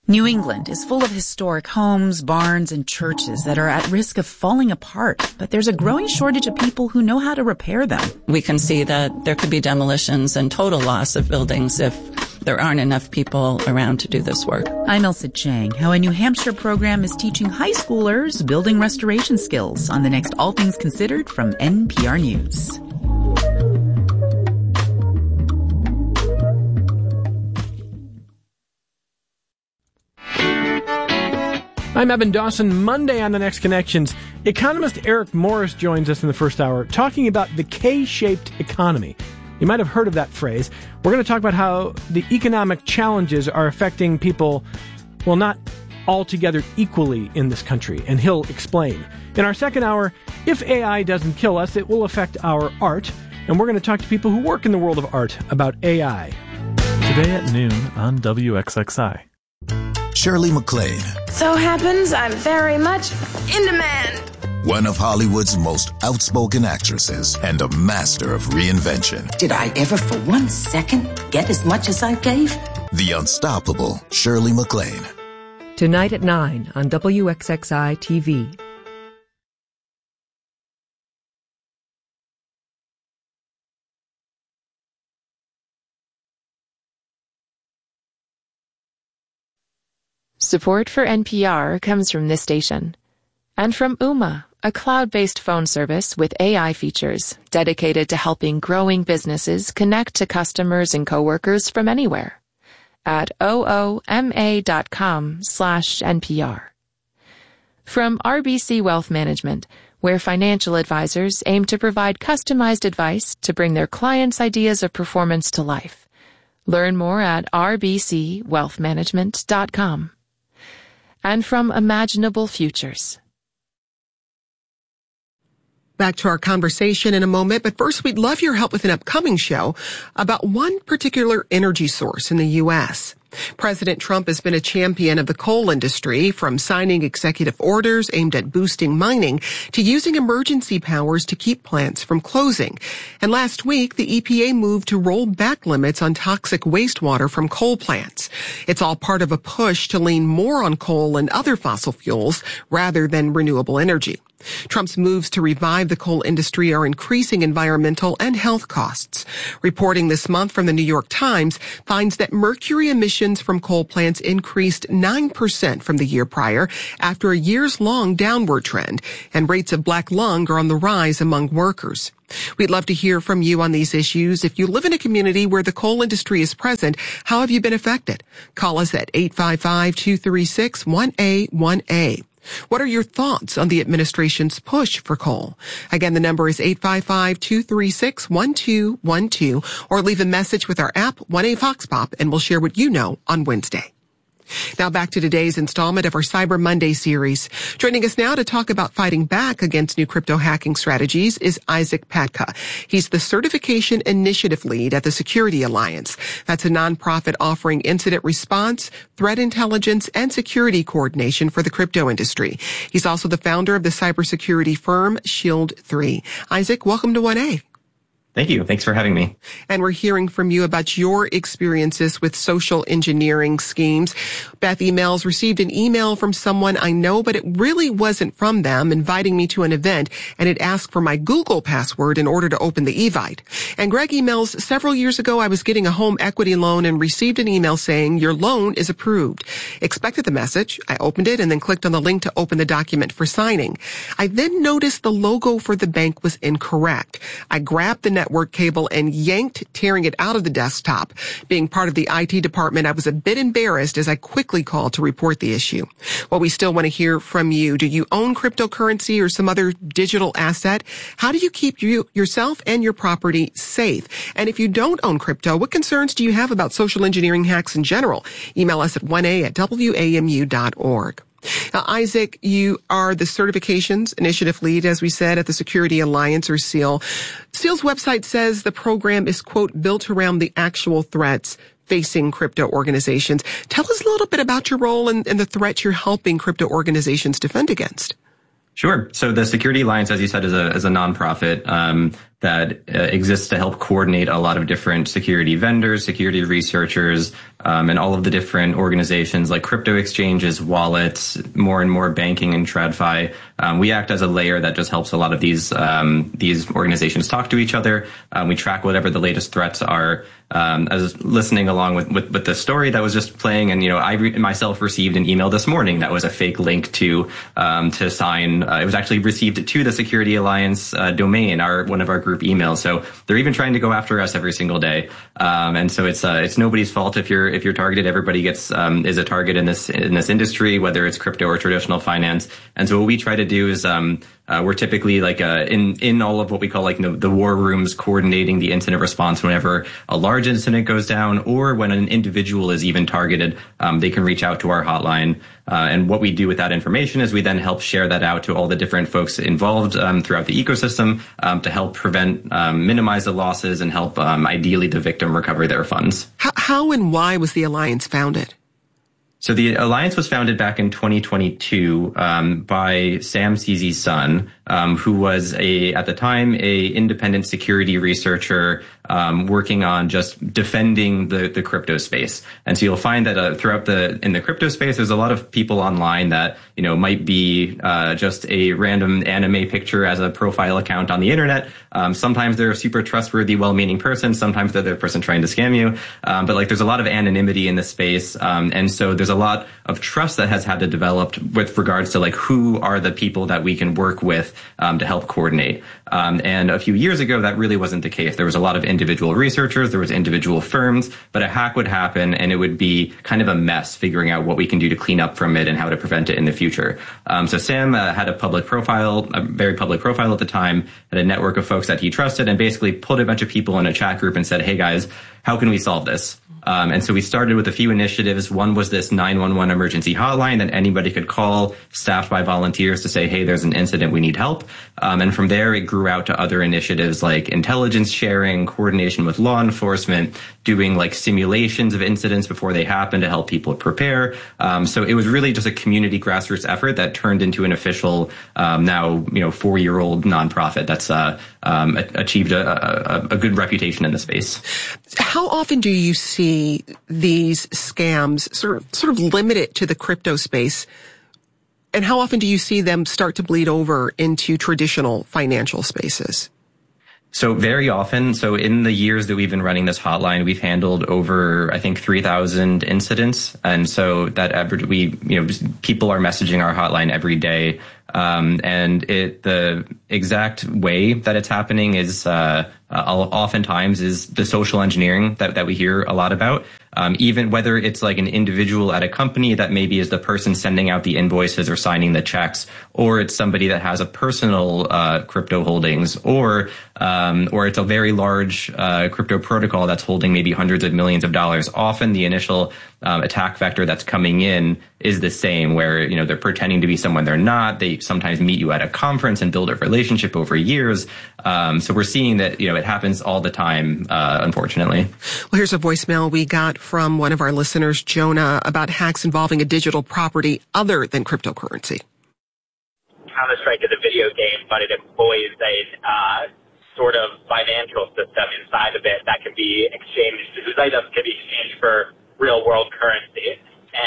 New England is full of historic homes, barns, and churches that are at risk of falling apart, but there's a growing shortage of people who know how to repair them. We can see that there could be demolitions and total loss of buildings if there aren't enough people around to do this work. I'm Elsa Chang. How a New Hampshire program is teaching high schoolers building restoration skills on the next All Things Considered from NPR News. I'm Evan Dawson. Monday on The Next Connections, economist Eric Morris joins us in the first hour talking about the K-shaped economy. You might have heard of that phrase. We're going to talk about how the economic challenges are affecting people, well, not altogether equally in this country, and he'll explain. In our second hour, if AI doesn't kill us, it will affect our art, and we're going to talk to people who work in the world of art about AI. Today at noon on WXXI. Shirley MacLaine. So happens I'm very much in demand. One of Hollywood's most outspoken actresses and a master of reinvention. Did I ever for 1 second get as much as I gave? The unstoppable Shirley MacLaine. Tonight at 9 on WXXI TV. Support for NPR comes from this station and from Ooma, a cloud-based phone service with AI features dedicated to helping growing businesses connect to customers and coworkers from anywhere at ooma.com/NPR. From RBC Wealth Management, where financial advisors aim to provide customized advice to bring their clients' ideas of performance to life. Learn more at rbcwealthmanagement.com. And from Imaginable Futures. Back to our conversation in a moment, but first we'd love your help with an upcoming show about one particular energy source in the U.S. President Trump has been a champion of the coal industry, from signing executive orders aimed at boosting mining to using emergency powers to keep plants from closing. And last week, the EPA moved to roll back limits on toxic wastewater from coal plants. It's all part of a push to lean more on coal and other fossil fuels rather than renewable energy. Trump's moves to revive the coal industry are increasing environmental and health costs. Reporting this month from the New York Times finds that mercury emissions from coal plants increased 9% from the year prior after a years-long downward trend, and rates of black lung are on the rise among workers. We'd love to hear from you on these issues. If you live in a community where the coal industry is present, how have you been affected? Call us at 855-236-1A1A. What are your thoughts on the administration's push for coal? Again, the number is 855-236-1212, or leave a message with our app, 1A Vox Pop, and we'll share what you know on Wednesday. Now back to today's installment of our Cyber Monday series. Joining us now to talk about fighting back against new crypto hacking strategies is Isaac Patka. He's the Certification Initiative Lead at the Security Alliance. That's a nonprofit offering incident response, threat intelligence, and security coordination for the crypto industry. He's also the founder of the cybersecurity firm Shield 3. Isaac, welcome to 1A. Thank you. Thanks for having me. And we're hearing from you about your experiences with social engineering schemes. Beth emails received an email from someone I know, but it really wasn't from them, inviting me to an event, and it asked for my Google password in order to open the Evite. And Greg emails, several years ago I was getting a home equity loan and received an email saying your loan is approved. Expected the message. I opened it and then clicked on the link to open the document for signing. I then noticed the logo for the bank was incorrect. I grabbed the network cable and yanked, tearing it out of the desktop. Being part of the IT department, I was a bit embarrassed as I quickly called to report the issue. Well, we still want to hear from you. Do you own cryptocurrency or some other digital asset? How do you keep yourself and your property safe? And if you don't own crypto, what concerns do you have about social engineering hacks in general? Email us at 1a@wamu.org. Now, Isaac, you are the Certifications Initiative Lead, as we said, at the Security Alliance, or SEAL. SEAL's website says the program is, quote, built around the actual threats facing crypto organizations. Tell us a little bit about your role and the threats you're helping crypto organizations defend against. Sure. So the Security Alliance, as you said, is a nonprofit that exists to help coordinate a lot of different security vendors, security researchers, and all of the different organizations like crypto exchanges, wallets, more and more banking and TradFi. We act as a layer that just helps a lot of these organizations talk to each other. We track whatever the latest threats are. I was listening along with the story that was just playing, and I myself received an email this morning that was a fake link to sign. It was actually received to the Security Alliance domain, one of our group emails. So they're even trying to go after us every single day. And so it's nobody's fault if you're targeted. Everybody is a target in this industry, whether it's crypto or traditional finance. And so what we try to do is we're typically like in all of what we call like the war rooms, coordinating the incident response whenever a large incident goes down, or when an individual is even targeted, they can reach out to our hotline. And what we do with that information is we then help share that out to all the different folks involved throughout the ecosystem to help prevent, minimize the losses, and help ideally the victim recover their funds. How and why was the Alliance founded? So the Alliance was founded back in 2022 by Sam Seezy's son, who was at the time a independent security researcher working on just defending the crypto space. And so you'll find that in the crypto space, there's a lot of people online that might be just a random anime picture as a profile account on the internet. Sometimes they're a super trustworthy, well-meaning person. Sometimes they're the person trying to scam you. But there's a lot of anonymity in the space, and so there's a lot of trust that has had to develop with regards to who are the people that we can work with to help coordinate. And a few years ago, that really wasn't the case. There was a lot of individual researchers, there was individual firms, but a hack would happen and it would be kind of a mess figuring out what we can do to clean up from it and how to prevent it in the future. So Sam had a very public profile at the time, had a network of folks that he trusted, and basically pulled a bunch of people in a chat group and said, hey guys, how can we solve this? And so we started with a few initiatives. One was this 911 emergency hotline that anybody could call, staffed by volunteers, to say, hey, there's an incident, we need help. And from there, it grew out to other initiatives like intelligence sharing, coordination with law enforcement, doing simulations of incidents before they happen to help people prepare. So it was really just a community grassroots effort that turned into an official, now 4-year-old nonprofit that's achieved a good reputation in the space. How often do you see these scams sort of limited to the crypto space? And how often do you see them start to bleed over into traditional financial spaces? So very often. So in the years that we've been running this hotline, we've handled over, I think, 3,000 incidents. And so that average, people are messaging our hotline every day. And the exact way that it's happening is, oftentimes is the social engineering that we hear a lot about. Even whether it's an individual at a company that maybe is the person sending out the invoices or signing the checks, or it's somebody that has a personal crypto holdings, or it's a very large crypto protocol that's holding maybe hundreds of millions of dollars. Often the initial attack vector that's coming in is the same, where they're pretending to be someone they're not. They sometimes meet you at a conference and build a relationship over years. So we're seeing that it happens all the time, unfortunately. Well, here's a voicemail we got from one of our listeners, Jonah, about hacks involving a digital property other than cryptocurrency. Counter-Strike is a video game, but it employs a sort of financial system inside of it that can be exchanged. Whose items can be exchanged for real-world currency.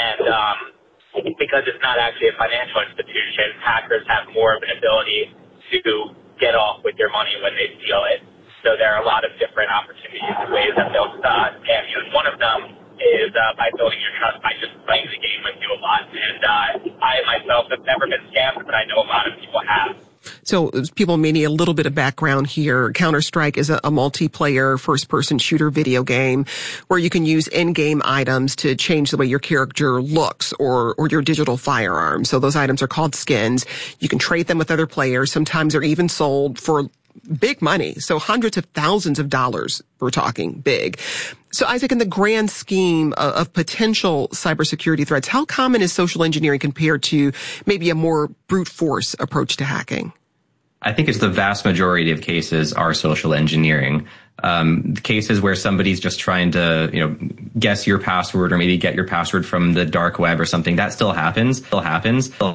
And because it's not actually a financial institution, hackers have more of an ability to get off with your money when they steal it. So there are a lot of different opportunities and ways that they'll scam you. And one of them is by building your trust by just playing the game with you a lot. And I myself have never been scammed, but I know a lot of people have. So people may need a little bit of background here. Counter-Strike is a multiplayer first-person shooter video game where you can use in-game items to change the way your character looks or your digital firearm. So those items are called skins. You can trade them with other players. Sometimes they're even sold for big money. So hundreds of thousands of dollars, we're talking big. So Isaac, in the grand scheme of potential cybersecurity threats, how common is social engineering compared to maybe a more brute force approach to hacking? I think it's the vast majority of cases are social engineering. Cases where somebody's just trying to, guess your password or maybe get your password from the dark web or something, that still happens.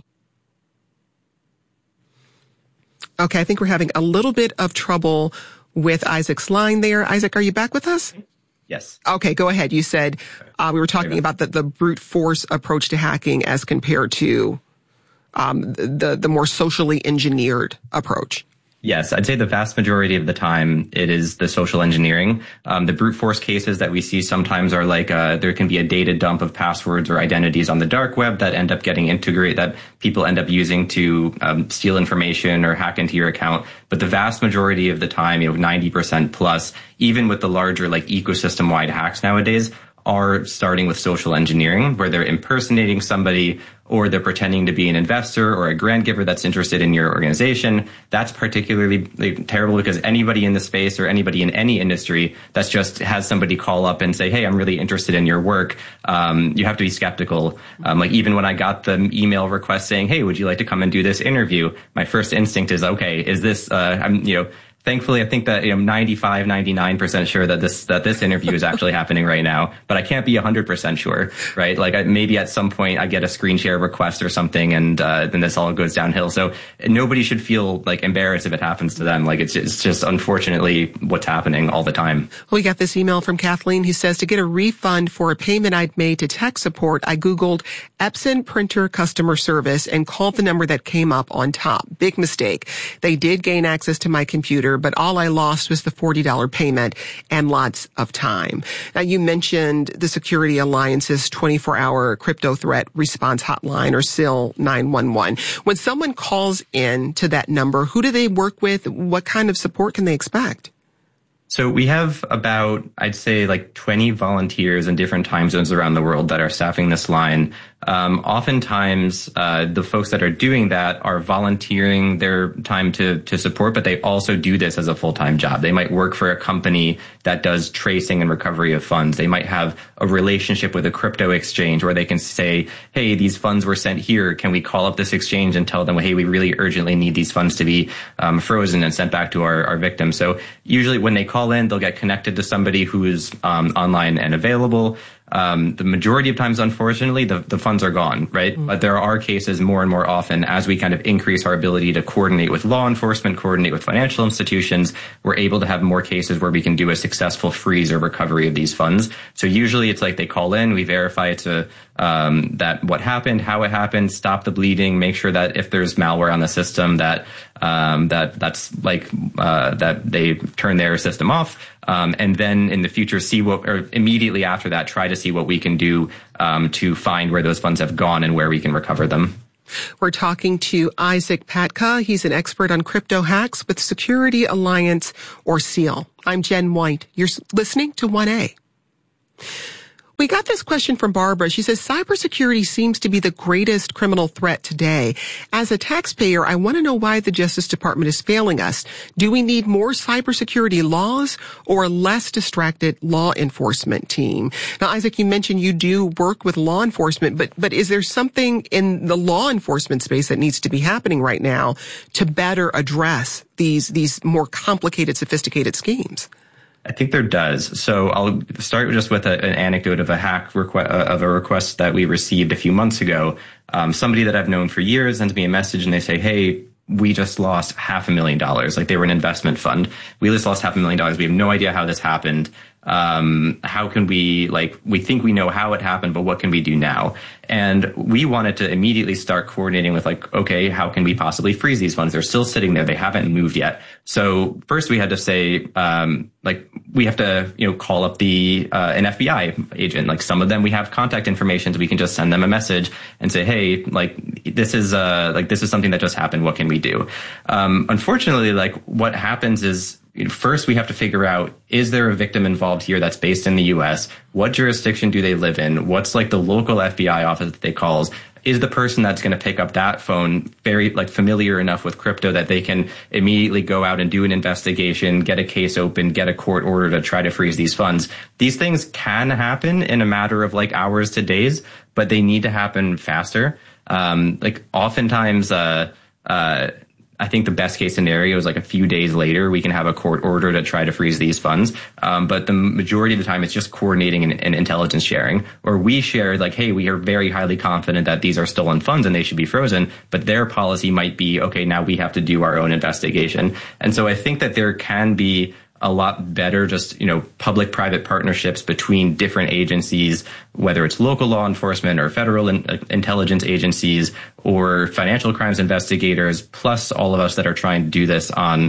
Okay, I think we're having a little bit of trouble with Isaac Slein there. Isaac, are you back with us? Yes. Okay, go ahead. You said we were talking about the brute force approach to hacking as compared to the more socially engineered approach. Yes, I'd say the vast majority of the time it is the social engineering. The brute force cases that we see sometimes are like there can be a data dump of passwords or identities on the dark web that end up getting integrated, that people end up using to steal information or hack into your account. But the vast majority of the time, 90% plus, even with the larger like ecosystem-wide hacks nowadays, are starting with social engineering, where they're impersonating somebody or they're pretending to be an investor or a grant giver that's interested in your organization. That's particularly terrible because anybody in the space or anybody in any industry that's just has somebody call up and say, hey, I'm really interested in your work, you have to be skeptical. Like even when I got the email request saying, hey, would you like to come and do this interview? My first instinct is, okay, is this, thankfully, I think that 95, 99% sure that this interview is actually happening right now, but I can't be 100% sure, right? Like maybe at some point I get a screen share request or something, and then this all goes downhill. So nobody should feel like embarrassed if it happens to them. Like it's just unfortunately what's happening all the time. We got this email from Kathleen who says, to get a refund for a payment I'd made to tech support, I Googled Epson printer customer service and called the number that came up on top. Big mistake. They did gain access to my computer, but all I lost was the $40 payment and lots of time. Now, you mentioned the Security Alliance's 24-hour crypto threat response hotline, or SIL 911. When someone calls in to that number, who do they work with? What kind of support can they expect? So we have about, I'd say, like 20 volunteers in different time zones around the world that are staffing this line. Oftentimes, the folks that are doing that are volunteering their time to support, but they also do this as a full-time job. They might work for a company that does tracing and recovery of funds. They might have a relationship with a crypto exchange where they can say, hey, these funds were sent here. Can we call up this exchange and tell them, hey, we really urgently need these funds to be frozen and sent back to our victims? So usually when they call in, they'll get connected to somebody who is online and available. The majority of times, unfortunately, the funds are gone, right? Mm-hmm. But there are cases more and more often as we kind of increase our ability to coordinate with law enforcement, coordinate with financial institutions, we're able to have more cases where we can do a successful freeze or recovery of these funds. So usually it's like they call in, we verify to that what happened, how it happened, stop the bleeding, make sure that if there's malware on the system that they turn their system off. And then in the future, immediately after that, try to see what we can do to find where those funds have gone and where we can recover them. We're talking to Isaac Patka. He's an expert on crypto hacks with Security Alliance, or SEAL. I'm Jen White. You're listening to 1A. We got this question from Barbara. She says, cybersecurity seems to be the greatest criminal threat today. As a taxpayer, I want to know why the Justice Department is failing us. Do we need more cybersecurity laws or a less distracted law enforcement team? Now, Isaac, you mentioned you do work with law enforcement, but is there something in the law enforcement space that needs to be happening right now to better address these more complicated, sophisticated schemes? I think there does. So I'll start just with an anecdote of a request that we received a few months ago. Somebody that I've known for years sends me a message and they say, hey, we just lost $500,000. Like they were an investment fund. We just lost $500,000. We have no idea how this happened. How can we think we know how it happened, but what can we do now? And we wanted to immediately start coordinating with okay, how can we possibly freeze these funds? They're still sitting there. They haven't moved yet. So first we had to say, we have to, call up an FBI agent. Like some of them we have contact information, so we can just send them a message and say, hey, this is something that just happened. What can we do? Unfortunately, what happens is, first, we have to figure out, is there a victim involved here that's based in the U.S.? What jurisdiction do they live in? What's the local FBI office that they calls? Is the person that's going to pick up that phone very familiar enough with crypto that they can immediately go out and do an investigation, get a case open, get a court order to try to freeze these funds? These things can happen in a matter of hours to days, but they need to happen faster. Oftentimes, I think the best case scenario is a few days later, we can have a court order to try to freeze these funds. But the majority of the time, it's just coordinating and intelligence sharing, or we share hey, we are very highly confident that these are stolen funds and they should be frozen. But their policy might be, okay, now we have to do our own investigation. And so I think that there can be a lot better just, public-private partnerships between different agencies, whether it's local law enforcement or federal intelligence agencies or financial crimes investigators, plus all of us that are trying to do this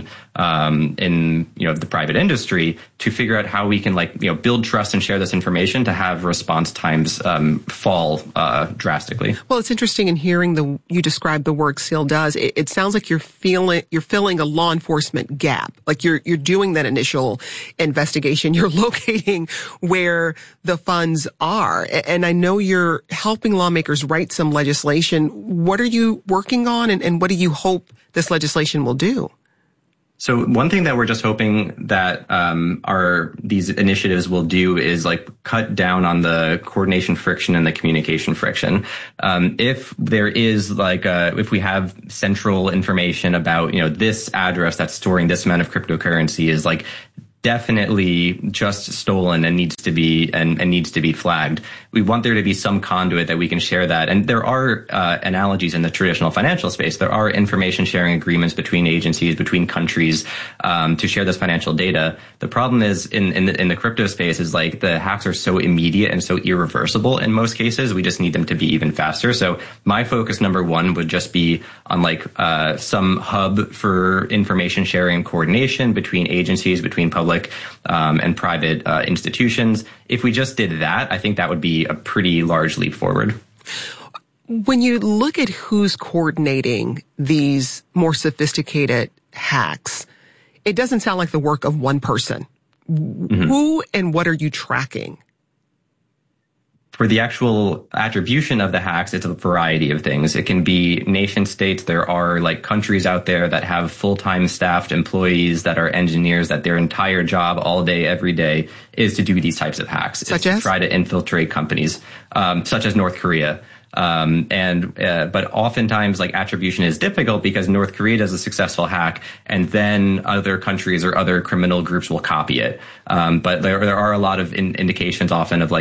in the private industry, to figure out how we can build trust and share this information to have response times fall drastically. Well, it's interesting in hearing you describe the work SEAL does. It sounds like you're filling a law enforcement gap. Like you're doing that initial investigation. You're locating where the funds are. And I know you're helping lawmakers write some legislation. What are you working on, and what do you hope this legislation will do? So one thing that we're just hoping that these initiatives will do is cut down on the coordination friction and the communication friction. If there is if we have central information about this address that's storing this amount of cryptocurrency is definitely just stolen and needs to be flagged. We want there to be some conduit that we can share that. And there are analogies in the traditional financial space. There are information sharing agreements between agencies, between countries, to share this financial data. The problem is in the crypto space is the hacks are so immediate and so irreversible in most cases. We just need them to be even faster. So my focus number one would just be on some hub for information sharing and coordination between agencies, between public and private institutions. If we just did that, I think that would be a pretty large leap forward. When you look at who's coordinating these more sophisticated hacks, it doesn't sound like the work of one person. Mm-hmm. Who and what are you tracking? For the actual attribution of the hacks, it's a variety of things. It can be nation states. There are countries out there that have full-time staffed employees that are engineers that their entire job all day, every day is to do these types of hacks. Such as? To try to infiltrate companies, such as North Korea. But oftentimes attribution is difficult because North Korea does a successful hack and then other countries or other criminal groups will copy it. But there are a lot of indications often of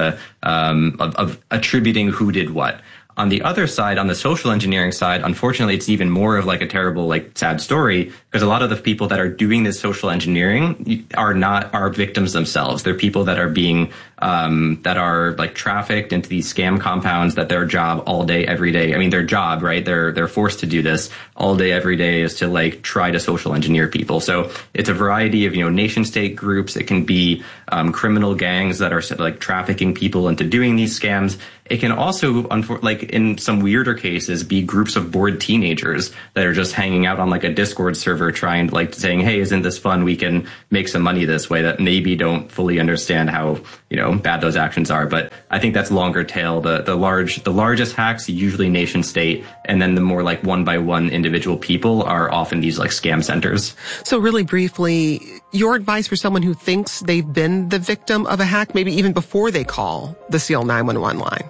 of attributing who did what. On the other side, on the social engineering side, unfortunately, it's even more of a terrible, sad story because a lot of the people that are doing this social engineering are victims themselves. They're people that are being, that are trafficked into these scam compounds that their job all day, every day. I mean, their job, right? They're forced to do this all day, every day is to try to social engineer people. So it's a variety of, nation state groups. It can be, criminal gangs that are trafficking people into doing these scams. It can also, in some weirder cases, be groups of bored teenagers that are just hanging out on a Discord server trying saying, hey, isn't this fun? We can make some money this way, that maybe don't fully understand how, bad those actions are. But I think that's longer tail. The largest hacks, usually nation state, and then the more one by one individual people are often these scam centers. So really briefly, your advice for someone who thinks they've been the victim of a hack, maybe even before they call the SEAL 911 line?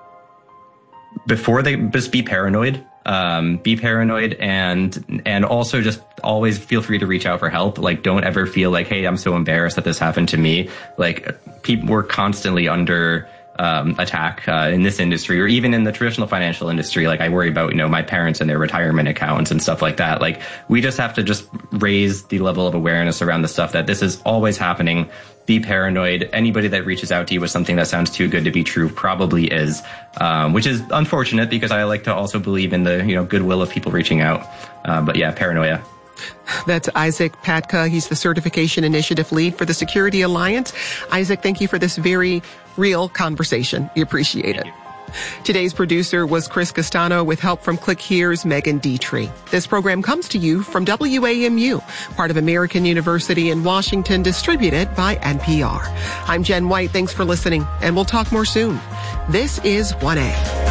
Before they just be paranoid. And also just always feel free to reach out for help. Don't ever feel hey, I'm so embarrassed that this happened to me. People were constantly under attack in this industry, or even in the traditional financial industry. I worry about my parents and their retirement accounts and stuff like that. We just have to just raise the level of awareness around the stuff that this is always happening. Be paranoid. Anybody that reaches out to you with something that sounds too good to be true probably is, which is unfortunate because I like to also believe in the goodwill of people reaching out. But yeah, paranoia. That's Isaac Patka. He's the Certification Initiative Lead for the Security Alliance. Isaac, thank you for this very real conversation. We appreciate it. Today's producer was Chris Castano with help from ClickHere's Megan Dietrich. This program comes to you from WAMU, part of American University in Washington, distributed by NPR. I'm Jen White. Thanks for listening, and we'll talk more soon. This is 1A.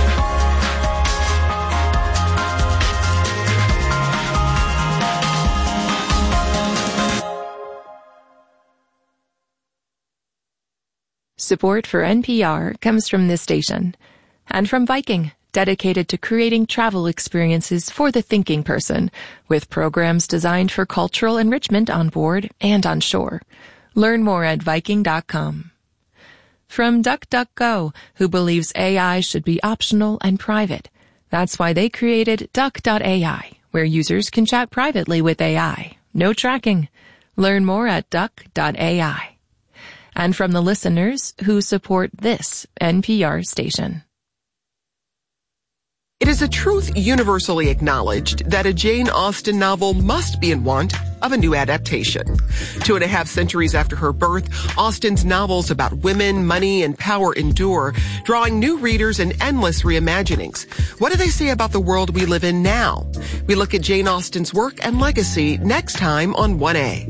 Support for NPR comes from this station and from Viking, dedicated to creating travel experiences for the thinking person, with programs designed for cultural enrichment on board and on shore. Learn more at Viking.com. From DuckDuckGo, who believes AI should be optional and private. That's why they created Duck.ai, where users can chat privately with AI. No tracking. Learn more at duck.ai. And from the listeners who support this NPR station. It is a truth universally acknowledged that a Jane Austen novel must be in want of a new adaptation. 2.5 centuries after her birth, Austen's novels about women, money, and power endure, drawing new readers and endless reimaginings. What do they say about the world we live in now? We look at Jane Austen's work and legacy next time on 1A.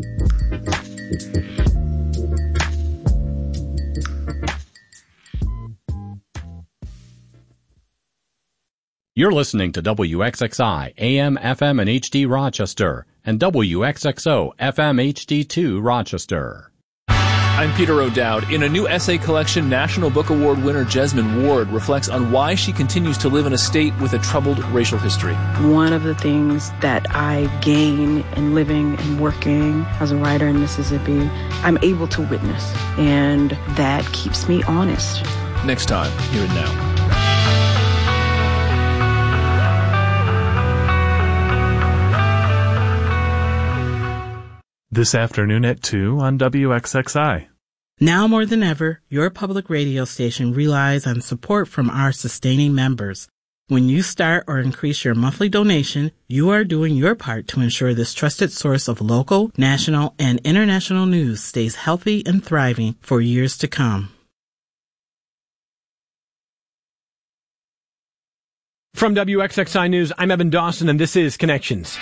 You're listening to WXXI, AM, FM, and HD Rochester, and WXXO, FM, HD2 Rochester. I'm Peter O'Dowd. In a new essay collection, National Book Award winner Jesmyn Ward reflects on why she continues to live in a state with a troubled racial history. One of the things that I gain in living and working as a writer in Mississippi, I'm able to witness, and that keeps me honest. Next time, Here and Now. This afternoon at 2 on WXXI. Now more than ever, your public radio station relies on support from our sustaining members. When you start or increase your monthly donation, you are doing your part to ensure this trusted source of local, national, and international news stays healthy and thriving for years to come. From WXXI News, I'm Evan Dawson, and this is Connections.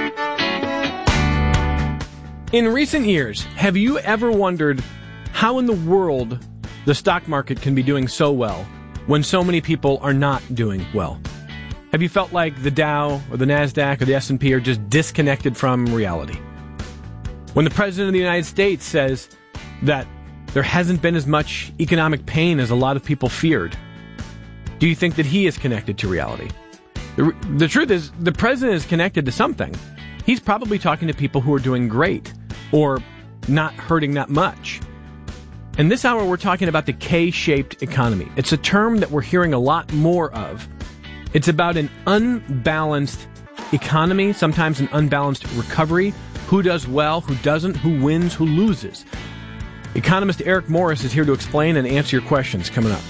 In recent years, have you ever wondered how in the world the stock market can be doing so well when so many people are not doing well? Have you felt like the Dow or the NASDAQ or the S&P are just disconnected from reality? When the President of the United States says that there hasn't been as much economic pain as a lot of people feared, do you think that he is connected to reality? The truth is, the President is connected to something. He's probably talking to people who are doing great or not hurting that much. In this hour, we're talking about the K-shaped economy. It's a term that we're hearing a lot more of. It's about an unbalanced economy, sometimes an unbalanced recovery. Who does well, who doesn't, who wins, who loses. Economist Eric Morris is here to explain and answer your questions coming up.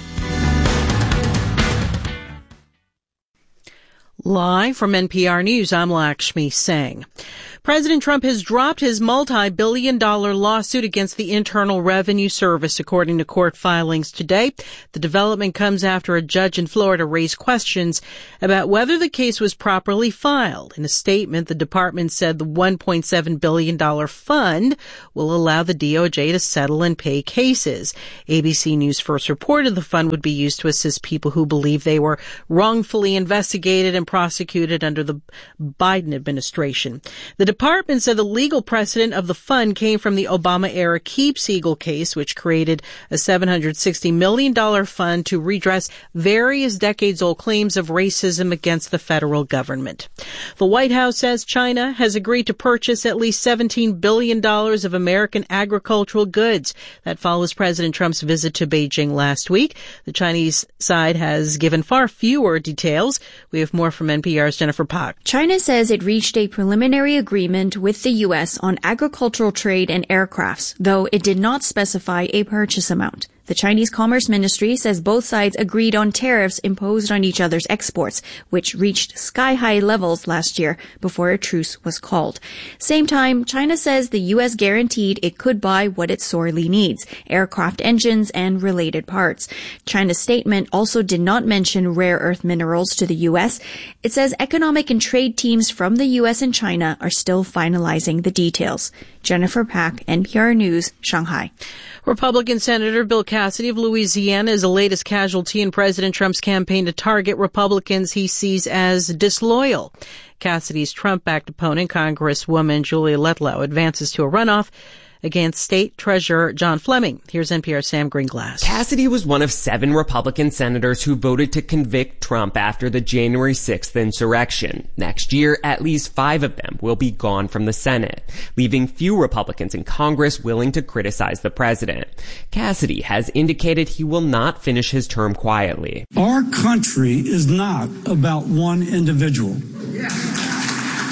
Live from NPR News, I'm Lakshmi Singh. President Trump has dropped his multi-billion-dollar lawsuit against the Internal Revenue Service, according to court filings today. The development comes after a judge in Florida raised questions about whether the case was properly filed. In a statement, the department said the $1.7 billion fund will allow the DOJ to settle and pay cases. ABC News first reported the fund would be used to assist people who believe they were wrongfully investigated and prosecuted under the Biden administration. The department said the legal precedent of the fund came from the Obama-era Keep Siegel case, which created a $760 million fund to redress various decades-old claims of racism against the federal government. The White House says China has agreed to purchase at least $17 billion of American agricultural goods. That follows President Trump's visit to Beijing last week. The Chinese side has given far fewer details. We have more from NPR's Jennifer Pak. China says it reached a preliminary agreement with the U.S. on agricultural trade and aircrafts, though it did not specify a purchase amount. The Chinese Commerce Ministry says both sides agreed on tariffs imposed on each other's exports, which reached sky-high levels last year before a truce was called. Same time, China says the U.S. guaranteed it could buy what it sorely needs, aircraft engines and related parts. China's statement also did not mention rare earth minerals to the U.S. It says economic and trade teams from the U.S. and China are still finalizing the details. Jennifer Pak, NPR News, Shanghai. Republican Senator Bill Cassidy of Louisiana is the latest casualty in President Trump's campaign to target Republicans he sees as disloyal. Cassidy's Trump-backed opponent, Congresswoman Julia Letlow, advances to a runoff against State Treasurer John Fleming. Here's NPR's Sam Greenglass. Cassidy was one of 7 Republican senators who voted to convict Trump after the January 6th insurrection. Next year, at least 5 of them will be gone from the Senate, leaving few Republicans in Congress willing to criticize the president. Cassidy has indicated he will not finish his term quietly. Our country is not about one individual.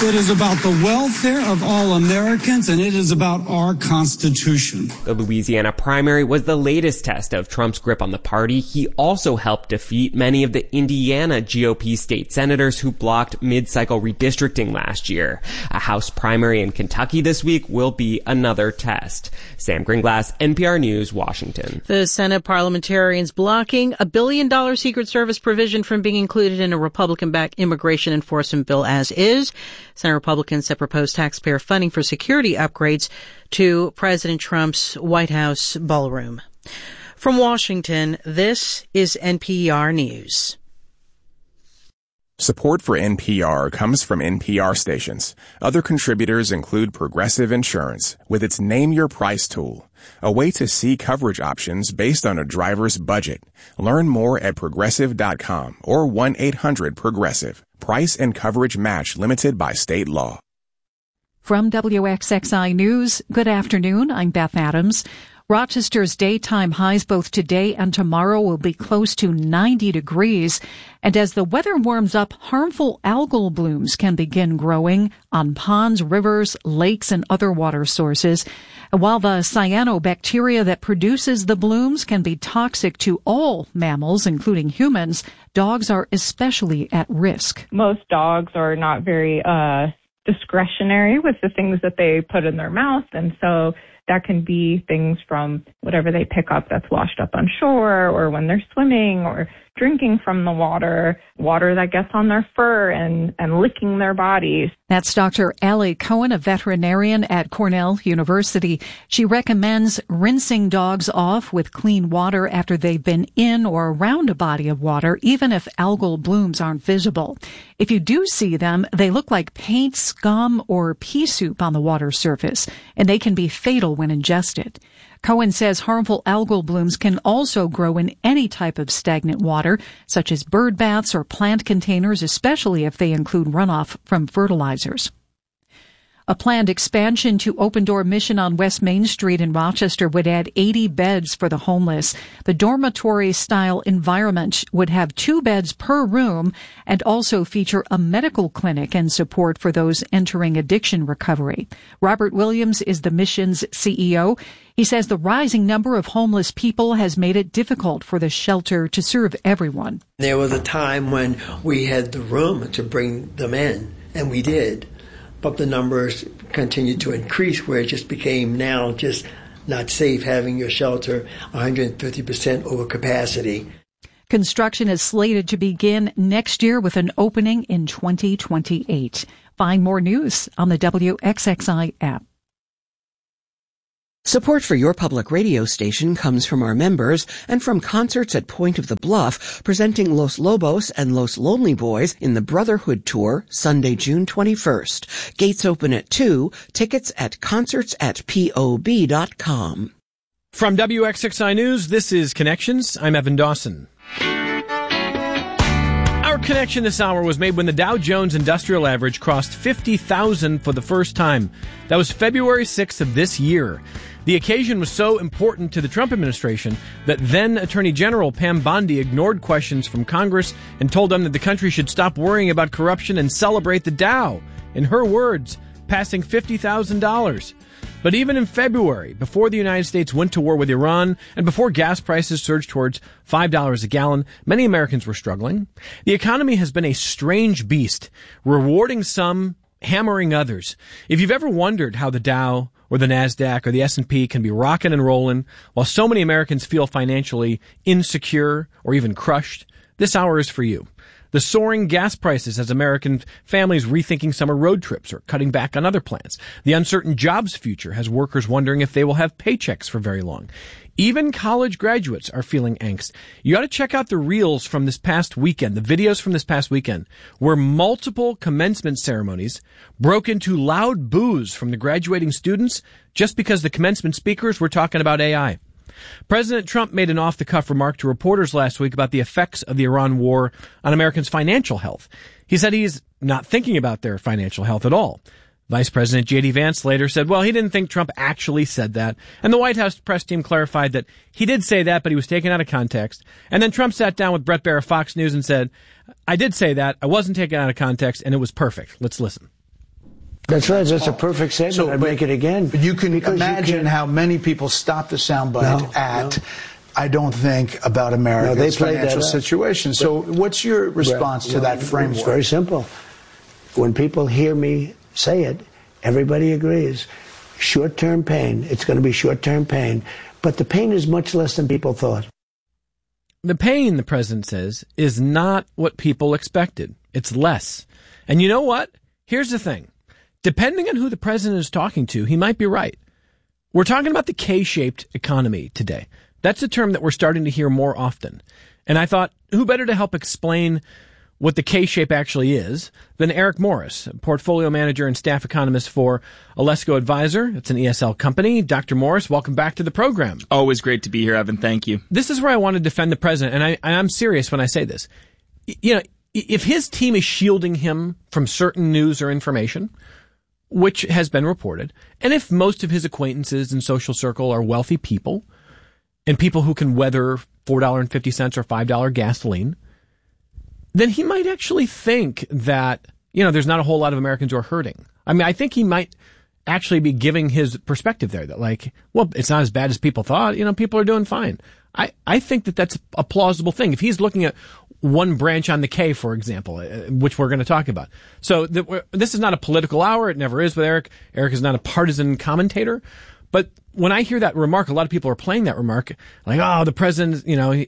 It is about the welfare of all Americans, and it is about our Constitution. The Louisiana primary was the latest test of Trump's grip on the party. He also helped defeat many of the Indiana GOP state senators who blocked mid-cycle redistricting last year. A House primary in Kentucky this week will be another test. Sam Gringlass, NPR News, Washington. The Senate parliamentarians blocking $1 billion Secret Service provision from being included in a Republican-backed immigration enforcement bill as is. Senate Republicans have proposed taxpayer funding for security upgrades to President Trump's White House ballroom. From Washington, this is NPR News. Support for NPR comes from NPR stations. Other contributors include Progressive Insurance with its Name Your Price tool, a way to see coverage options based on a driver's budget. Learn more at Progressive.com or 1-800-PROGRESSIVE. Price and coverage match limited by state law. From WXXI News, good afternoon. I'm Beth Adams. Rochester's daytime highs both today and tomorrow will be close to 90 degrees. And as the weather warms up, harmful algal blooms can begin growing on ponds, rivers, lakes, and other water sources. And while the cyanobacteria that produces the blooms can be toxic to all mammals, including humans, dogs are especially at risk. Most dogs are not very discretionary with the things that they put in their mouth, and so that can be things from whatever they pick up that's washed up on shore, or when they're swimming or drinking from the water that gets on their fur and licking their bodies. That's Dr. Allie Cohen, a veterinarian at Cornell University. She recommends rinsing dogs off with clean water after they've been in or around a body of water, even if algal blooms aren't visible. If you do see them, they look like paint, scum, or pea soup on the water surface, and they can be fatal when ingested. Cohen says harmful algal blooms can also grow in any type of stagnant water, such as bird baths or plant containers, especially if they include runoff from fertilizers. A planned expansion to Open Door Mission on West Main Street in Rochester would add 80 beds for the homeless. The dormitory-style environment would have 2 beds per room and also feature a medical clinic and support for those entering addiction recovery. Robert Williams is the mission's CEO. He says the rising number of homeless people has made it difficult for the shelter to serve everyone. There was a time when we had the room to bring them in, and we did. But the numbers continued to increase, where it just became now just not safe having your shelter 150% over capacity. Construction is slated to begin next year with an opening in 2028. Find more news on the WXXI app. Support for your public radio station comes from our members and from concerts at Point of the Bluff, presenting Los Lobos and Los Lonely Boys in the Brotherhood Tour, Sunday, June 21st. Gates open at 2. Tickets at concerts@pob.com. From WXXI News, this is Connections. I'm Evan Dawson. Our connection this hour was made when the Dow Jones Industrial Average crossed 50,000 for the first time. That was February 6th of this year. The occasion was so important to the Trump administration that then Attorney General Pam Bondi ignored questions from Congress and told them that the country should stop worrying about corruption and celebrate the Dow. In her words, passing $50,000. But even in February, before the United States went to war with Iran and before gas prices surged towards $5 a gallon, many Americans were struggling. The economy has been a strange beast, rewarding some, hammering others. If you've ever wondered how the Dow or the NASDAQ or the S&P can be rocking and rolling while so many Americans feel financially insecure or even crushed, this hour is for you. The soaring gas prices has American families rethinking summer road trips or cutting back on other plans. The uncertain jobs future has workers wondering if they will have paychecks for very long. Even college graduates are feeling angst. You ought to check out the reels from this past weekend, the videos from this past weekend, where multiple commencement ceremonies broke into loud boos from the graduating students just because the commencement speakers were talking about AI. President Trump made an off-the-cuff remark to reporters last week about the effects of the Iran war on Americans' financial health. He said he's not thinking about their financial health at all. Vice President J.D. Vance later said, well, he didn't think Trump actually said that. And the White House press team clarified that he did say that, but he was taken out of context. And then Trump sat down with Bret Baier of Fox News and said, I did say that. I wasn't taken out of context, and it was perfect. Let's listen. That's right. That's a perfect statement. I'd make it again. But you can imagine how many people stop the soundbite I don't think about America's financial situation. So what's your response to that framework? It's very simple. When people hear me say it, everybody agrees. Short-term pain. It's going to be short-term pain. But the pain is much less than people thought. The pain, the president says, is not what people expected. It's less. And you know what? Here's the thing. Depending on who the president is talking to, he might be right. We're talking about the K-shaped economy today. That's a term that we're starting to hear more often. And I thought, who better to help explain what the K-shape actually is than Eric Morris, portfolio manager and staff economist for Alesco Advisor. It's an ESL company. Dr. Morris, welcome back to the program. Always great to be here, Evan. Thank you. This is where I want to defend the president, and I'm serious when I say this. You know, if his team is shielding him from certain news or information, which has been reported, and if most of his acquaintances in social circle are wealthy people, and people who can weather $4.50 or $5 gasoline, then he might actually think that, there's not a whole lot of Americans who are hurting. I mean, I think he might actually be giving his perspective there that it's not as bad as people thought. People are doing fine. I think that that's a plausible thing. If he's looking at one branch on the K, for example, which we're going to talk about. So this is not a political hour. It never is with Eric. Eric is not a partisan commentator. But when I hear that remark, a lot of people are playing that remark like, oh, the president,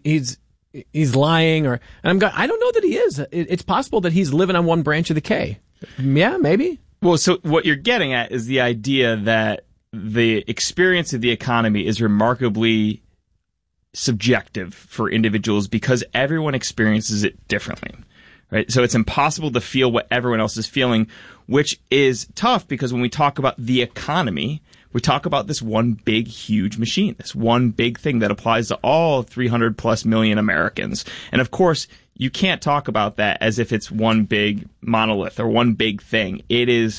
he's lying, and I don't know that he is. It's possible that he's living on one branch of the K. Yeah, maybe. Well, so what you're getting at is the idea that the experience of the economy is remarkably subjective for individuals because everyone experiences it differently. Right? So it's impossible to feel what everyone else is feeling, which is tough because when we talk about the economy, we talk about this one big, huge machine, this one big thing that applies to all 300 plus million Americans. And of course, you can't talk about that as if it's one big monolith or one big thing. It is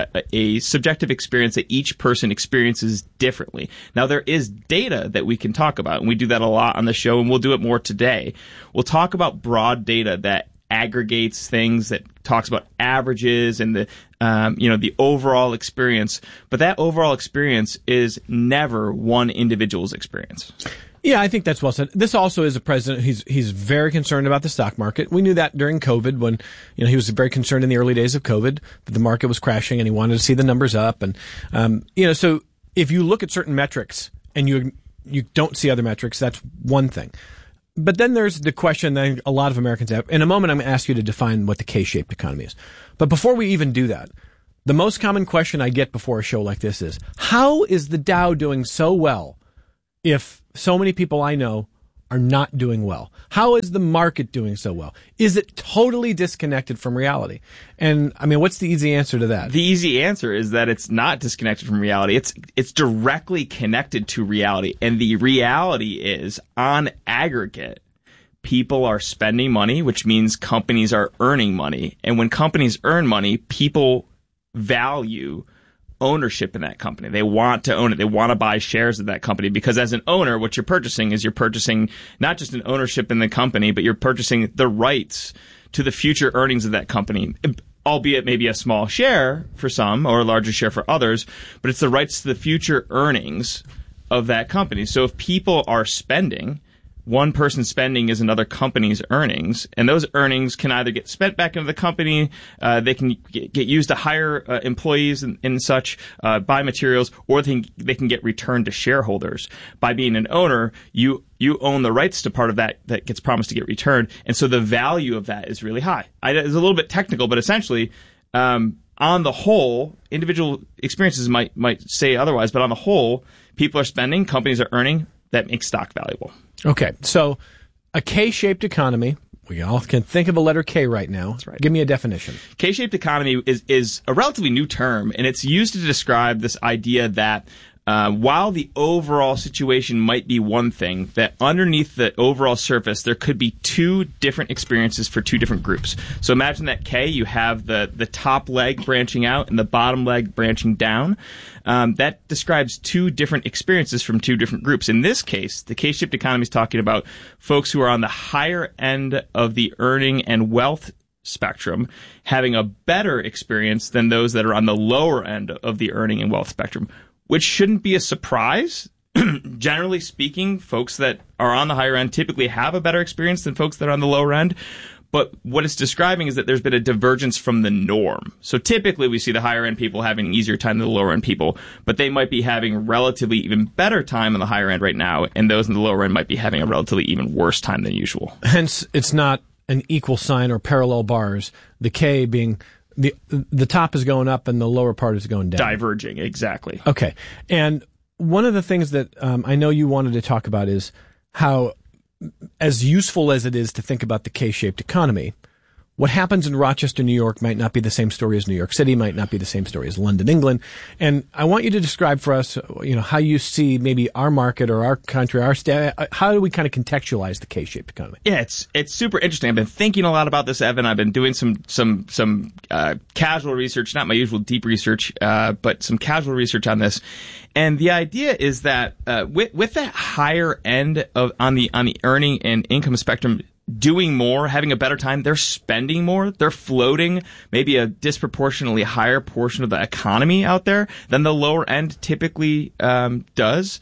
a subjective experience that each person experiences differently. Now, there is data that we can talk about, and we do that a lot on the show, and we'll do it more today. We'll talk about broad data that aggregates things, that talks about averages and the overall experience. But that overall experience is never one individual's experience. Yeah, I think that's well said. This also is a president. He's very concerned about the stock market. We knew that during COVID when, he was very concerned in the early days of COVID that the market was crashing and he wanted to see the numbers up. And, so if you look at certain metrics and you don't see other metrics, that's one thing. But then there's the question that a lot of Americans have. In a moment, I'm going to ask you to define what the K-shaped economy is. But before we even do that, the most common question I get before a show like this is, how is the Dow doing so well if so many people I know are not doing well? How is the market doing so well? Is it totally disconnected from reality? And I mean, what's the easy answer to that? The easy answer is that it's not disconnected from reality. It's directly connected to reality. And the reality is, on aggregate, people are spending money, which means companies are earning money. And when companies earn money, people value ownership in that company. They want to own it. They want to buy shares of that company because as an owner, what you're purchasing is not just an ownership in the company, but you're purchasing the rights to the future earnings of that company, albeit maybe a small share for some or a larger share for others, but it's the rights to the future earnings of that company. So if people are spending, one person's spending is another company's earnings, and those earnings can either get spent back into the company, they can get used to hire employees and such, buy materials, or they can get returned to shareholders. By being an owner, you own the rights to part of that gets promised to get returned, and so the value of that is really high. It's a little bit technical, but essentially, on the whole, individual experiences might say otherwise, but on the whole, people are spending, companies are earning. That makes stock valuable. Okay, so a K-shaped economy, we all can think of a letter K right now. That's right. Give me a definition. K-shaped economy is a relatively new term, and it's used to describe this idea that while the overall situation might be one thing, that underneath the overall surface, there could be two different experiences for two different groups. So imagine that K, you have the top leg branching out and the bottom leg branching down. That describes two different experiences from two different groups. In this case, the K-shaped economy is talking about folks who are on the higher end of the earning and wealth spectrum having a better experience than those that are on the lower end of the earning and wealth spectrum, which shouldn't be a surprise. Generally speaking, folks that are on the higher end typically have a better experience than folks that are on the lower end. But what it's describing is that there's been a divergence from the norm. So typically we see the higher end people having an easier time than the lower end people, but they might be having relatively even better time on the higher end right now, and those in the lower end might be having a relatively even worse time than usual. Hence, it's not an equal sign or parallel bars, the K being the top is going up and the lower part is going down. Diverging, exactly. Okay. And one of the things that I know you wanted to talk about is how, as useful as it is to think about the K-shaped economy, what happens in Rochester, New York might not be the same story as New York City, might not be the same story as London, England. And I want you to describe for us, how you see maybe our market or our country, our state, how do we kind of contextualize the K-shaped economy? Yeah, it's super interesting. I've been thinking a lot about this, Evan. I've been doing some casual research, not my usual deep research, but some casual research on this. And the idea is that with that higher end on the earning and income spectrum, doing more, having a better time, they're spending more, they're floating maybe a disproportionately higher portion of the economy out there than the lower end typically does.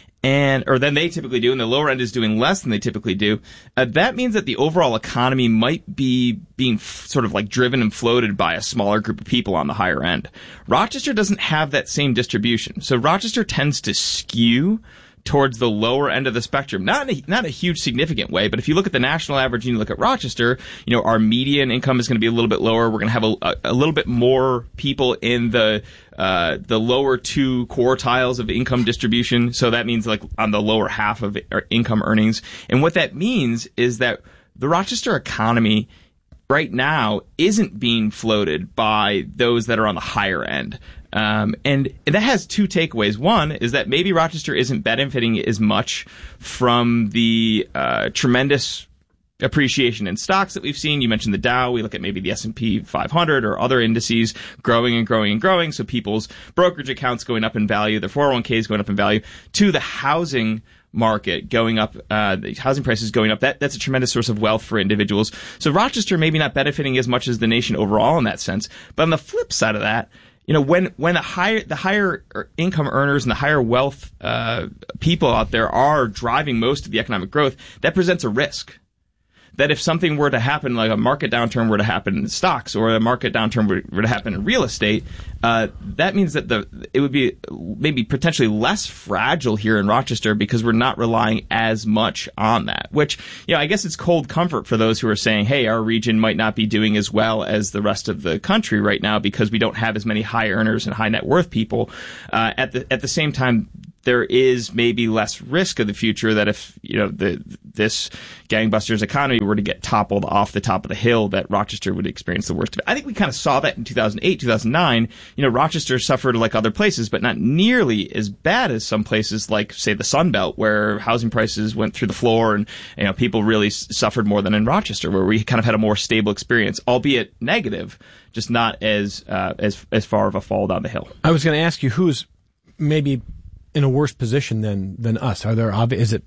Or than they typically do, and the lower end is doing less than they typically do. That means that the overall economy might be being sort of like driven and floated by a smaller group of people on the higher end. Rochester doesn't have that same distribution. So Rochester tends to skew towards the lower end of the spectrum. Not in a huge significant way, but if you look at the national average and you look at Rochester, our median income is going to be a little bit lower. We're going to have a little bit more people in the lower two quartiles of income distribution. So that means like on the lower half of income earnings. And what that means is that the Rochester economy right now isn't being floated by those that are on the higher end. And that has two takeaways. One is that maybe Rochester isn't benefiting as much from the tremendous appreciation in stocks that we've seen. You mentioned the Dow. We look at maybe the S&P 500 or other indices growing and growing and growing. So people's brokerage accounts going up in value, their 401ks going up in value, to the housing market going up, the housing prices going up. That's a tremendous source of wealth for individuals. So Rochester maybe not benefiting as much as the nation overall in that sense. But on the flip side of that, when the higher income earners and the higher wealth people out there are driving most of the economic growth, that presents a risk. That if something were to happen, like a market downturn were to happen in stocks or a market downturn were to happen in real estate, that means that it would be maybe potentially less fragile here in Rochester because we're not relying as much on that. Which, I guess it's cold comfort for those who are saying, hey, our region might not be doing as well as the rest of the country right now because we don't have as many high earners and high net worth people. At the same time, there is maybe less risk of the future that if, this gangbusters economy were to get toppled off the top of the hill, that Rochester would experience the worst of it. I think we kind of saw that in 2008, 2009. Rochester suffered like other places, but not nearly as bad as some places like, say, the Sun Belt, where housing prices went through the floor and, people really suffered more than in Rochester, where we kind of had a more stable experience, albeit negative, just not as far of a fall down the hill. I was going to ask you who's maybe in a worse position than us. Are there obvious?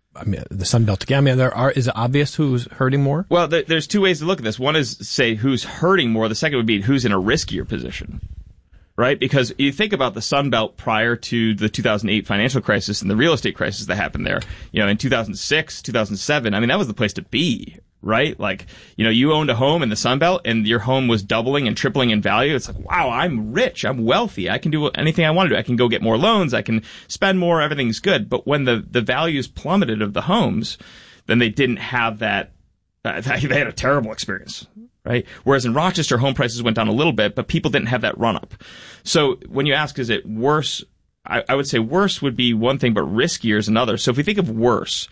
The Sun Belt again. Is it obvious who's hurting more? Well, there's two ways to look at this. One is say who's hurting more. The second would be who's in a riskier position, right? Because you think about the Sun Belt prior to the 2008 financial crisis and the real estate crisis that happened there. In 2006, 2007. That was the place to be. Right? Like, you owned a home in the Sun Belt and your home was doubling and tripling in value. It's like, wow, I'm rich. I'm wealthy. I can do anything I want to do. I can go get more loans. I can spend more. Everything's good. But when the values plummeted of the homes, then they didn't have that. They had a terrible experience. Right? Whereas in Rochester, home prices went down a little bit, but people didn't have that run up. So when you ask, is it worse? I would say worse would be one thing, but riskier is another. So if we think of worse,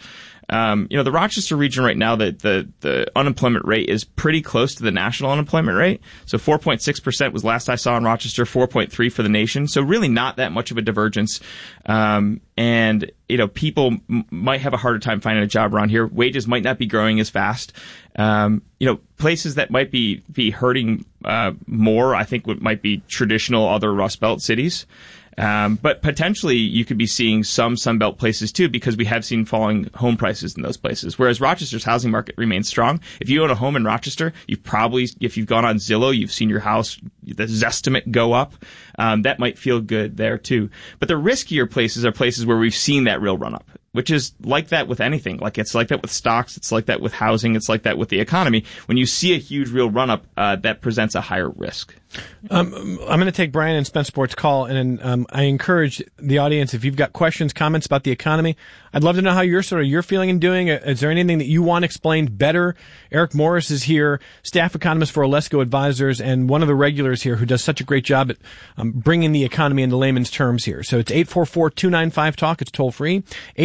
the Rochester region right now, the unemployment rate is pretty close to the national unemployment rate. So 4.6% was last I saw in Rochester, 4.3% for the nation. So really not that much of a divergence. And people might have a harder time finding a job around here. Wages might not be growing as fast. Places that might be hurting more, I think, might be traditional other Rust Belt cities. But potentially you could be seeing some Sunbelt places too, because we have seen falling home prices in those places. Whereas Rochester's housing market remains strong. If you own a home in Rochester, you've probably, if you've gone on Zillow, you've seen your house, the Zestimate go up. That might feel good there too. But the riskier places are places where we've seen that real run up, which is like that with anything. Like it's like that with stocks. It's like that with housing. It's like that with the economy. When you see a huge real run up, that presents a higher risk. I'm going to take Brian and Spencerport's call, and I encourage the audience, if you've got questions, comments about the economy, I'd love to know how you're feeling and doing. Is there anything that you want explained better? Eric Morris is here, staff economist for Alesco Advisors, and one of the regulars here who does such a great job at bringing the economy into layman's terms here. So it's 844-295-TALK. It's toll free.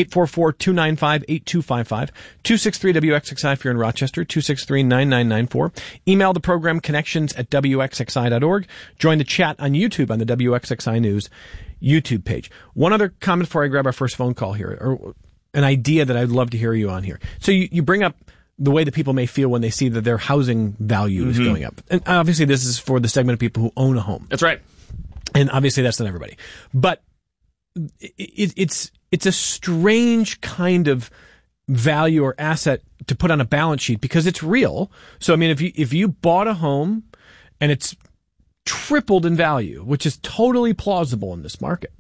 844-295-8255. 263-WXXI if you're in Rochester. 263-9994. Email the program connections@WXXI.org. Join the chat on YouTube on the WXXI News YouTube page. One other comment before I grab our first phone call here, or an idea that I'd love to hear you on here. So you bring up the way that people may feel when they see that their housing value is going up. And obviously this is for the segment of people who own a home. That's right. And obviously that's not everybody. But it's a strange kind of value or asset to put on a balance sheet because it's real. So I mean, if you bought a home and it's tripled in value, which is totally plausible in this market,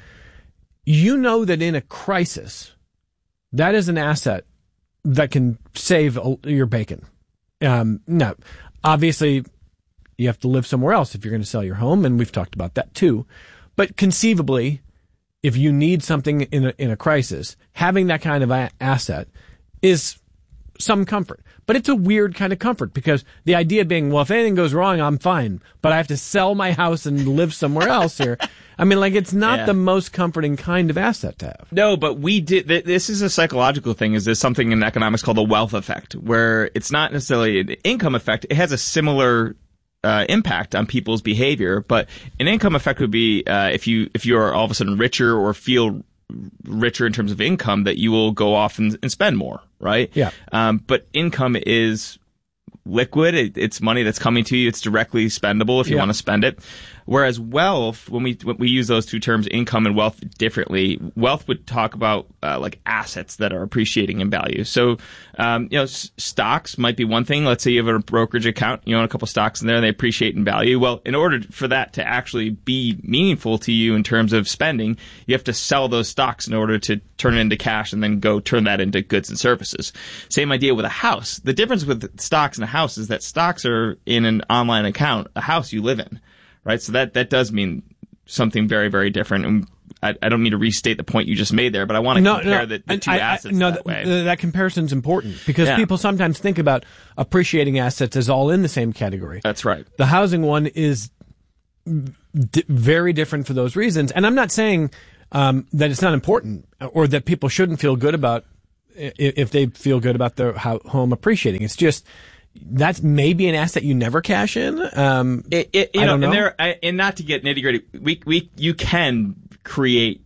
you know that in a crisis, that is an asset that can save your bacon. Now, obviously, you have to live somewhere else if you're going to sell your home, and we've talked about that too. But conceivably, if you need something in a crisis, having that kind of asset is some comfort. But it's a weird kind of comfort because the idea being, well, if anything goes wrong, I'm fine, but I have to sell my house and live somewhere else here. I mean, like, it's not the most comforting kind of asset to have. No, but this is a psychological thing. Is this something in economics called the wealth effect, where it's not necessarily an income effect. It has a similar impact on people's behavior, but an income effect would be if you are all of a sudden richer or feel richer in terms of income, that you will go off and spend more, right? Yeah. But income is liquid. It's money that's coming to you. It's directly spendable if you want to spend it. Whereas wealth, when we use those two terms, income and wealth, differently, wealth would talk about like assets that are appreciating in value. So, stocks might be one thing. Let's say you have a brokerage account, you own a couple stocks in there, and they appreciate in value. Well, in order for that to actually be meaningful to you in terms of spending, you have to sell those stocks in order to turn it into cash and then go turn that into goods and services. Same idea with a house. The difference with stocks and a house is that stocks are in an online account. A house you live in. Right, so that does mean something very, very different. And I don't mean to restate the point you just made there, but I want to compare the two assets that way. That comparison's important because people sometimes think about appreciating assets as all in the same category. That's right. The housing one is very different for those reasons. And I'm not saying that it's not important or that people shouldn't feel good about if they feel good about their home appreciating. It's just that's maybe an asset you never cash in. I don't know. And not to get nitty gritty, you can create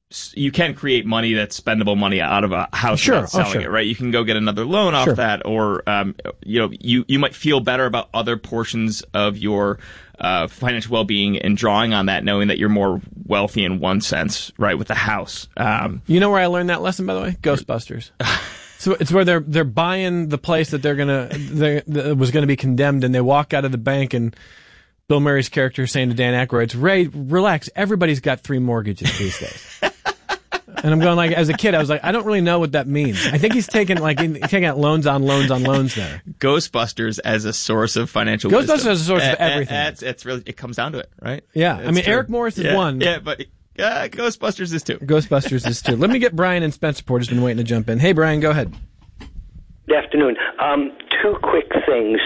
money that's spendable money out of a house without selling it, right? You can go get another loan off that, or you might feel better about other portions of your financial well-being and drawing on that, knowing that you're more wealthy in one sense, right, with the house. You know where I learned that lesson, by the way? Ghostbusters. So it's where they're buying the place that that was gonna be condemned, and they walk out of the bank, and Bill Murray's character is saying to Dan Aykroyd, "Ray, relax. Everybody's got 3 mortgages these days." And I'm going, like, as a kid, I was like, I don't really know what that means. I think he's taking out loans on loans on loans there. Ghostbusters as a source of financial wisdom. Ghostbusters as a source of everything. It's really, it comes down to it, right? Yeah. I mean, true. Eric Morris is one. Yeah, but Ghostbusters is 2. Ghostbusters is 2. Let me get Brian and Spencerport has been waiting to jump in. Hey, Brian, go ahead. Good afternoon. 2 quick things.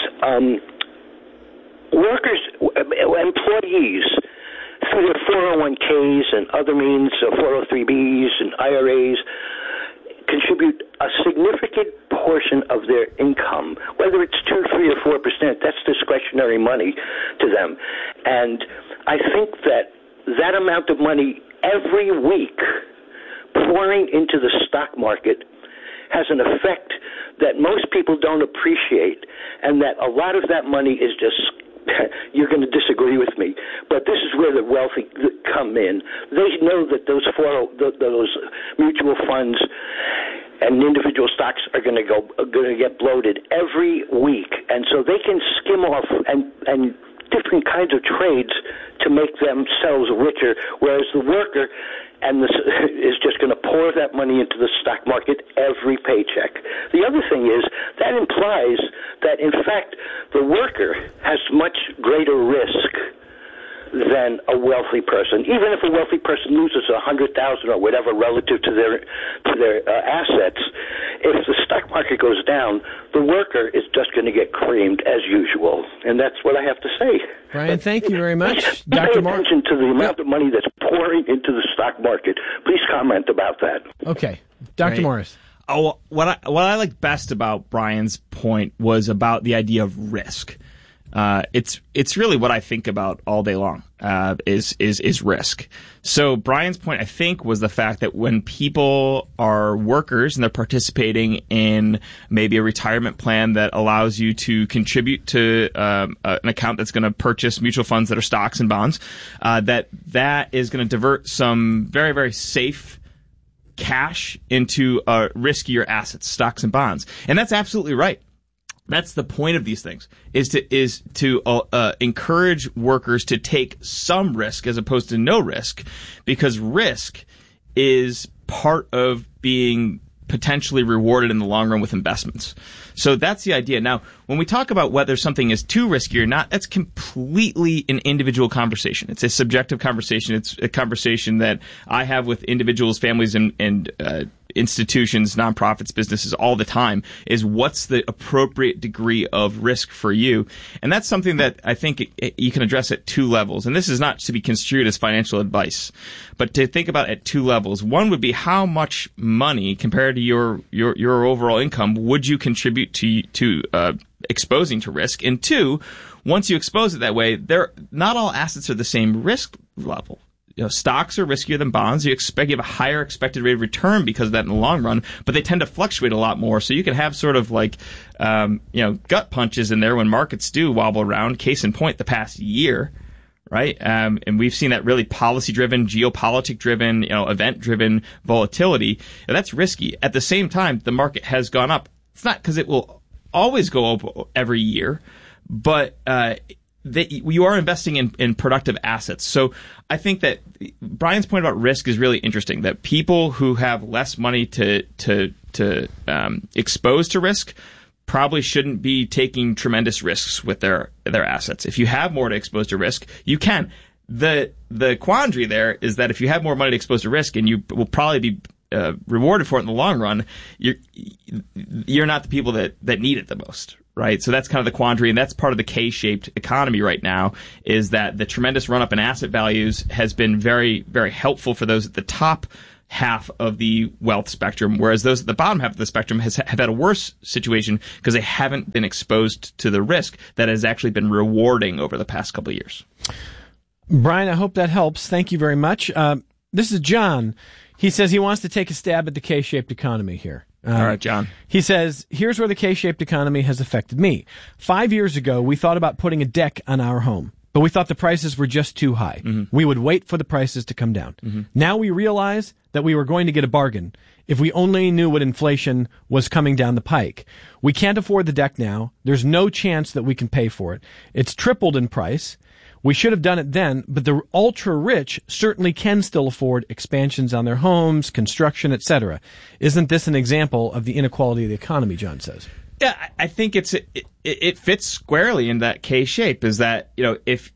Workers, employees, through their 401ks and other means, 403bs and IRAs, contribute a significant portion of their income, whether it's 2, 3, or 4%. That's discretionary money to them. And I think that amount of money every week pouring into the stock market has an effect that most people don't appreciate, and that a lot of that money is just you're going to disagree with me, but this is where the wealthy come in. They know that those mutual funds and individual stocks are going to get bloated every week, and so they can skim off and different kinds of trades to make themselves richer, whereas the worker is just going to pour that money into the stock market every paycheck. The other thing is that implies that, in fact, the worker has much greater risk than a wealthy person. Even if a wealthy person loses $100,000 or whatever relative to their assets, if the stock market goes down, the worker is just going to get creamed as usual. And that's what I have to say. Brian, thank you very much. Pay attention to the amount of money that's pouring into the stock market. Please comment about that. Okay. Dr. Morris. Oh, what I like best about Brian's point was about the idea of risk. It's really what I think about all day long, is risk. So Brian's point, I think, was the fact that when people are workers and they're participating in maybe a retirement plan that allows you to contribute to an account that's going to purchase mutual funds that are stocks and bonds, that is going to divert some very, very safe cash into riskier assets, stocks and bonds. And that's absolutely right. That's the point of these things, is to encourage workers to take some risk as opposed to no risk, because risk is part of being potentially rewarded in the long run with investments. So that's the idea. Now, when we talk about whether something is too risky or not, that's completely an individual conversation. It's a subjective conversation. It's a conversation that I have with individuals, families, and institutions, nonprofits, businesses all the time, is what's the appropriate degree of risk for you? And that's something that I think you can address at two levels. And this is not to be construed as financial advice, but to think about at two levels. One would be how much money compared to your overall income would you contribute to exposing to risk? And two, once you expose it that way, not all assets are the same risk level. Stocks are riskier than bonds. You have a higher expected rate of return because of that in the long run, but they tend to fluctuate a lot more. So you can have sort of like, gut punches in there when markets do wobble around. Case in point, the past year, right? And we've seen that really policy-driven, geopolitic-driven, event-driven volatility. And that's risky. At the same time, the market has gone up. It's not because it will always go up every year, but that you are investing in productive assets. So I think that Brian's point about risk is really interesting, that people who have less money to expose to risk probably shouldn't be taking tremendous risks with their assets. If you have more to expose to risk, you can. The quandary there is that if you have more money to expose to risk and you will probably be rewarded for it in the long run, you're not the people that need it the most. Right. So that's kind of the quandary. And that's part of the K-shaped economy right now, is that the tremendous run up in asset values has been very, very helpful for those at the top half of the wealth spectrum, whereas those at the bottom half of the spectrum have had a worse situation because they haven't been exposed to the risk that has actually been rewarding over the past couple of years. Brian, I hope that helps. Thank you very much. This is John. He says he wants to take a stab at the K-shaped economy here. All right, John. He says, here's where the K-shaped economy has affected me. 5 years ago, we thought about putting a deck on our home, but we thought the prices were just too high. Mm-hmm. We would wait for the prices to come down. Mm-hmm. Now we realize that we were going to get a bargain if we only knew what inflation was coming down the pike. We can't afford the deck now. There's no chance that we can pay for it. It's tripled in price. We should have done it then, but the ultra-rich certainly can still afford expansions on their homes, construction, etc. Isn't this an example of the inequality of the economy, John says? Yeah, I think it fits squarely in that K shape, is that, if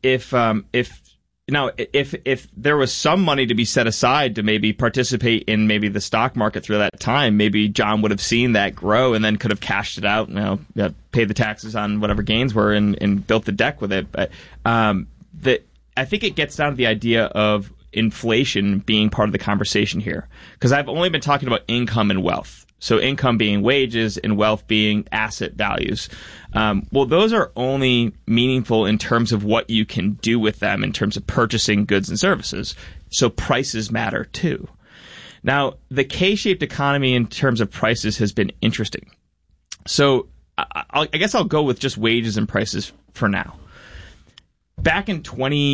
there was some money to be set aside to maybe participate in maybe the stock market through that time, maybe John would have seen that grow and then could have cashed it out, paid the taxes on whatever gains were and built the deck with it. But I think it gets down to the idea of inflation being part of the conversation here, because I've only been talking about income and wealth. So income being wages and wealth being asset values. Well, those are only meaningful in terms of what you can do with them in terms of purchasing goods and services. So prices matter too. Now, the K-shaped economy in terms of prices has been interesting. So I guess I'll go with just wages and prices for now. back in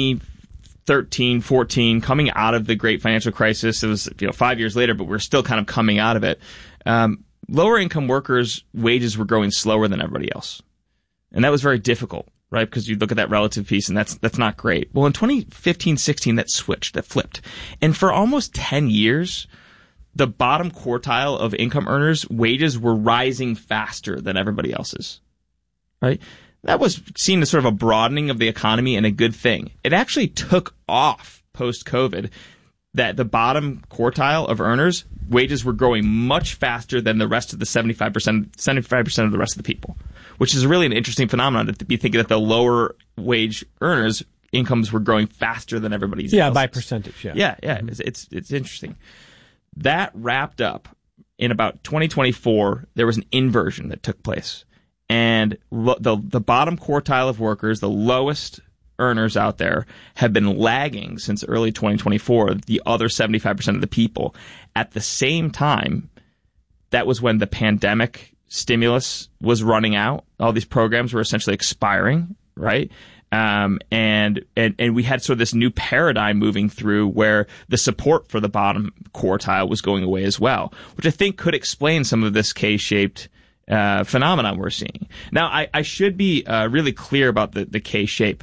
2013, 14, coming out of the great financial crisis, it was 5 years later, but we're still kind of coming out of it. Lower income workers' wages were growing slower than everybody else. And that was very difficult, right? Because you look at that relative piece and that's not great. Well, in 2015, 16, that flipped. And for almost 10 years, the bottom quartile of income earners' wages were rising faster than everybody else's, right? That was seen as sort of a broadening of the economy and a good thing. It actually took off post-COVID that the bottom quartile of earners' wages were growing much faster than the rest of the 75% of the rest of the people, which is really an interesting phenomenon to be thinking that the lower wage earners' incomes were growing faster than everybody's. Yeah, by percentage. Yeah. Mm-hmm. It's interesting. That wrapped up in about 2024. There was an inversion that took place, and the bottom quartile of workers, the lowest earners out there, have been lagging since early 2024, the other 75% of the people. At the same time, that was when the pandemic stimulus was running out. All these programs were essentially expiring, right? And we had sort of this new paradigm moving through where the support for the bottom quartile was going away as well, which I think could explain some of this K-shaped phenomenon we're seeing. Now, I should be really clear about the K-shape.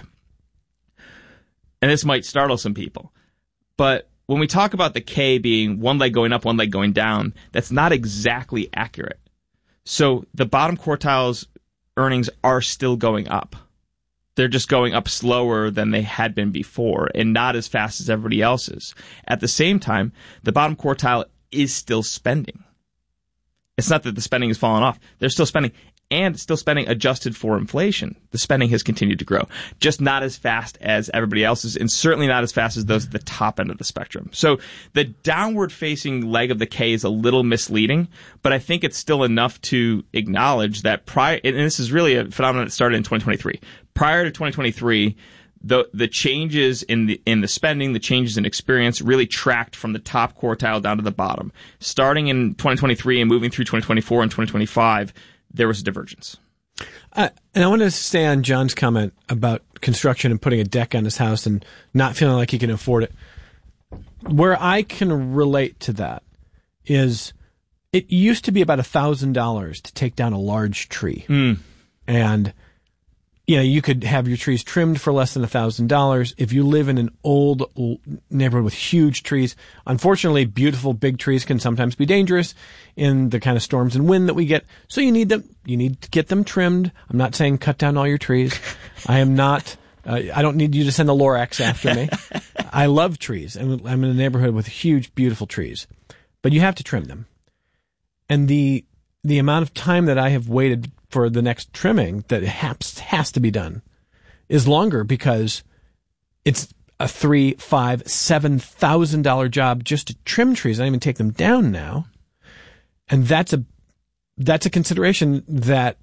And this might startle some people. But when we talk about the K being one leg going up, one leg going down, that's not exactly accurate. So the bottom quartile's earnings are still going up. They're just going up slower than they had been before and not as fast as everybody else's. At the same time, the bottom quartile is still spending. It's not that the spending has fallen off. They're still spending, and still spending adjusted for inflation. The spending has continued to grow, just not as fast as everybody else's, and certainly not as fast as those at the top end of the spectrum. So the downward-facing leg of the K is a little misleading, but I think it's still enough to acknowledge that and this is really a phenomenon that started in 2023. Prior to 2023, the changes in the spending, the changes in experience really tracked from the top quartile down to the bottom. Starting in 2023 and moving through 2024 and 2025, there was a divergence. And I want to stay on John's comment about construction and putting a deck on his house and not feeling like he can afford it. Where I can relate to that is it used to be about $1,000 to take down a large tree. And you could have your trees trimmed for less than $1,000. If you live in an old neighborhood with huge trees, unfortunately, beautiful big trees can sometimes be dangerous in the kind of storms and wind that we get. So you need to get them trimmed. I'm not saying cut down all your trees. I am not. I don't need you to send the Lorax after me. I love trees, and I'm in a neighborhood with huge, beautiful trees. But you have to trim them. And the amount of time that I have waited for the next trimming that has to be done is longer because it's a $3,000, $5,000, $7,000 job just to trim trees. I don't even take them down now. And that's a consideration that,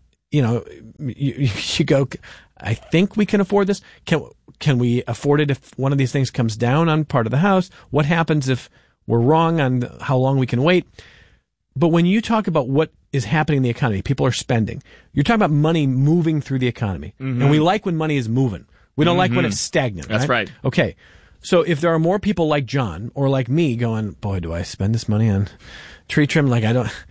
you go, I think we can afford this. Can we afford it if one of these things comes down on part of the house? What happens if we're wrong on how long we can wait? But when you talk about what is happening in the economy, people are spending. You're talking about money moving through the economy. Mm-hmm. And we like when money is moving. We don't like when it's stagnant. That's right. Okay. So if there are more people like John or like me going, boy, do I spend this money on tree trim? Like